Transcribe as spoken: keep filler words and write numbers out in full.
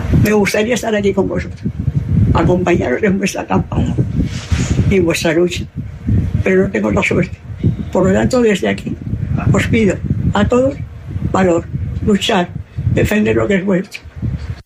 Me gustaría estar aquí con vosotros, acompañaros en vuestra campaña y en vuestra lucha, pero no tengo la suerte. Por lo tanto, desde aquí os pido a todos valor, luchar, defender lo que es vuestro